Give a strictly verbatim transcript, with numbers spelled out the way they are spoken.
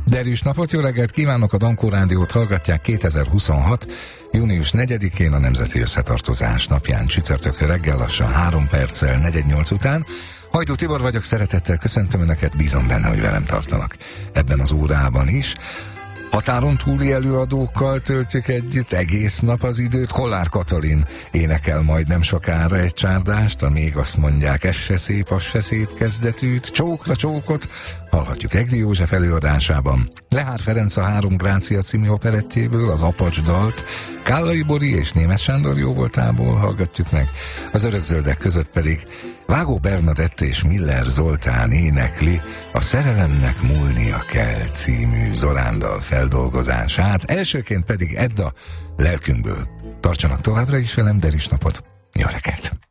Derűs napot, jó reggelt kívánok! A Dankó Rádiót hallgatják kétezer-huszonhat. június negyedikén, a Nemzeti Összetartozás napján, csütörtök reggel lassan három perccel negyven nyolc után. Hajdú Tibor vagyok, szeretettel köszöntöm Önöket, bízom benne, hogy velem tartanak ebben az órában is. Határon túli előadókkal töltjük együtt egész nap az időt. Kollár Katalin énekel majd nem sokára egy csárdást, a Még azt mondják, ez se szép, az se szép kezdetűt. Csókra csókot hallhatjuk Egri József előadásában. Lehár Ferenc a Három Grácia című operettjéből az Apacs dalt, Kállai Bori és Németh Sándor jóvoltából hallgatjuk meg. Az Örökzöldek között pedig Vágó Bernadett és Miller Zoltán énekli a Szerelemnek múlnia kell című Zorándal feldolgozását, elsőként pedig Edda Lelkünkből. Tartsanak továbbra is velem, Derűs napot, jó reggelt!